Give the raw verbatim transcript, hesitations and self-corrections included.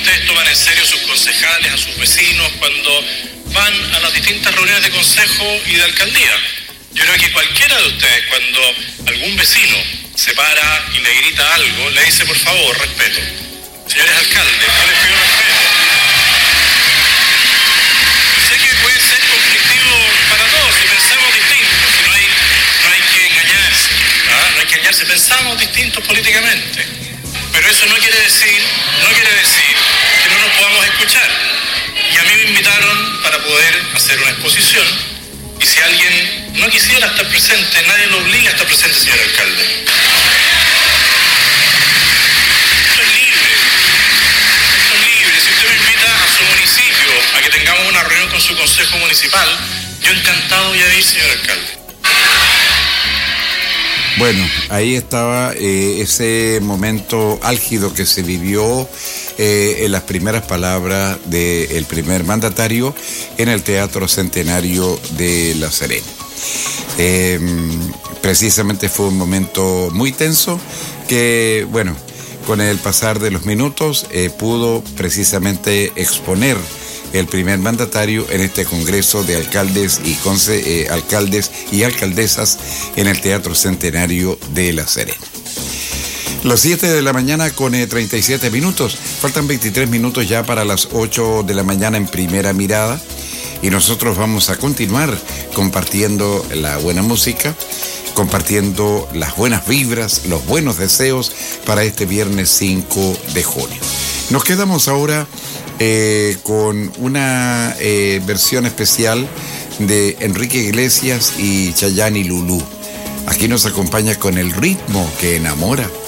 ustedes toman en serio a sus concejales, a sus vecinos, cuando van a las distintas reuniones de consejo y de alcaldía. Yo creo que cualquiera de ustedes, cuando algún vecino se para y le grita algo, le dice, por favor, respeto. Señores alcaldes, yo les pido respeto. Sé que puede ser conflictivo para todos si pensamos distintos, si no hay, no hay que engañarse, ¿ah? No hay que engañarse, pensamos distintos políticamente. Pero eso no quiere decir, no quiere decir que no nos podamos escuchar. Y a mí me invitaron para poder hacer una exposición, y si alguien no quisiera estar presente, nadie lo obliga a estar presente, señor alcalde. Esto es libre, esto es libre. Si usted me invita a su municipio a que tengamos una reunión con su consejo municipal, yo encantado voy a ir, señor alcalde. Bueno, ahí estaba eh, ese momento álgido que se vivió eh, en las primeras palabras del primer mandatario en el Teatro Centenario de La Serena. Eh, precisamente fue un momento muy tenso que, bueno, con el pasar de los minutos eh, pudo precisamente exponer el primer mandatario en este congreso de alcaldes y conce, eh, alcaldes y alcaldesas en el Teatro Centenario de La Serena. Las siete de la mañana con eh, treinta y siete minutos. Faltan veintitrés minutos ya para las ocho de la mañana en Primera Mirada. Y nosotros vamos a continuar compartiendo la buena música, compartiendo las buenas vibras, los buenos deseos para este viernes cinco de junio. Nos quedamos ahora eh, con una eh, versión especial de Enrique Iglesias y Chayanne y Lulú. Aquí nos acompaña con el ritmo que enamora.